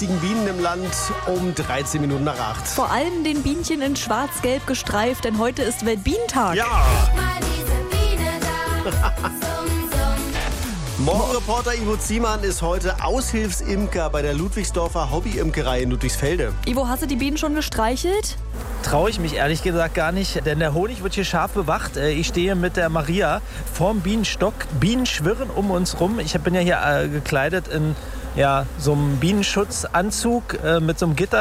fleißigen Bienen im Land um 13 Minuten nach 8. Vor allem den Bienchen in schwarz-gelb gestreift, denn heute ist Weltbienentag. Ja! Mal diese Biene da. Morgenreporter Ivo Ziemann ist heute Aushilfsimker bei der Ludwigsdorfer Hobbyimkerei in Ludwigsfelde. Ivo, hast du die Bienen schon gestreichelt? Traue ich mich ehrlich gesagt gar nicht, denn der Honig wird hier scharf bewacht. Ich stehe mit der Maria vorm Bienenstock. Bienen schwirren um uns rum. Ich bin ja hier gekleidet in so einem Bienenschutzanzug mit so einem Gitter.